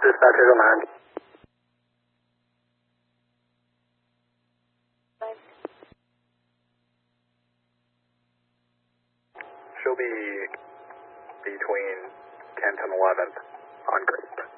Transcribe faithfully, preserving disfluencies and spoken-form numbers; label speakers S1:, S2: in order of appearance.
S1: Dispatcher command. She'll be between tenth and eleventh on grid.